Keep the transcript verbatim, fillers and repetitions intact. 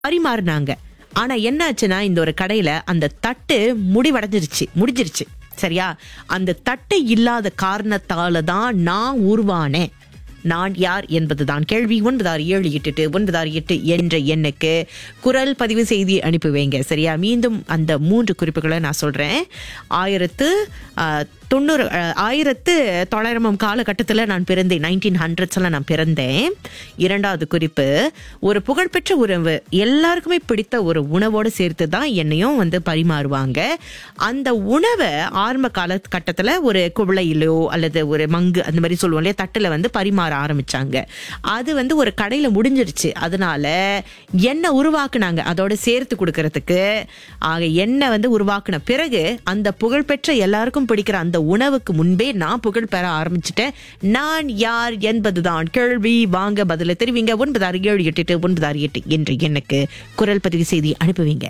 பரிமாறினாங்க. ஆனா என்ன ஆச்சுன்னா, இந்த ஒரு கடையில அந்த தட்டு முடிவடைஞ்சிருச்சு முடிஞ்சிருச்சு. சரியா? அந்த தட்டு இல்லாத காரணத்தால தான் நான் உருவானேன். நான் யார் என்பதுதான் கேள்வி. ஒன்பது ஆறு ஏழு எட்டு ஒன்பது ஆறு எட்டு என்ற எண்ணுக்கு குரல் பதிவு செய்தி அனுப்புவீங்க. சரியா? மீண்டும் அந்த மூன்று குறிப்புகளை நான் சொல்றேன். ஆயிரத்து ஆஹ், தொண்ணூறு அஹ், ஆயிரத்து தொள்ளாயிரமாம் காலகட்டத்தில் நான் பிறந்தேன். நைன்டீன் ஹண்ட்ரட்ஸ்ல நான் பிறந்தேன். இரண்டாவது குறிப்பு, ஒரு புகழ்பெற்ற உணவு, எல்லாருக்குமே பிடித்த ஒரு உணவோடு சேர்த்து தான் என்னையும் வந்து பரிமாறுவாங்க. அந்த உணவை ஆரம்ப காலகட்டத்தில் ஒரு குவளையிலோ அல்லது ஒரு மங்கு அந்த மாதிரி சொல்லுவோம் இல்லையா, தட்டுல வந்து பரிமாற ஆரம்பிச்சாங்க. அது வந்து ஒரு கடையில முடிஞ்சிருச்சு. அதனால என்ன உருவாக்குனாங்க அதோட சேர்த்து கொடுக்கறதுக்கு. ஆக என்ன வந்து உருவாக்குன பிறகு அந்த புகழ்பெற்ற எல்லாருக்கும் பிடிக்கிற அந்த உணவுக்கு முன்பே நான் புகழ் பெற ஆரம்பிச்சிட்டேன். நான் யார் என்பதுதான் கேள்வி. வாங்க பதில தெரிவிங்க. ஒன்பது ஆறு ஏழு எட்டு ஒன்பது ஆறு எட்டு என்று எனக்கு குரல் பதிவு செய்தி அனுப்புவீங்க.